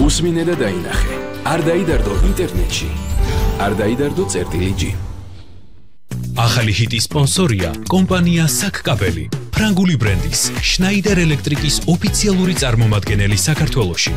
უსმინე და დაინახე. არ დაიდარდო ინტერნეტში. არ დაიდარდო წერტილი-G. ახალი ჰიტის სპონსორია კომპანია საკკაბელი, ფრანგული ბრენდის შნაიდერ ელექტრიკის ოფიციალური წარმომადგენელი საქართველოში.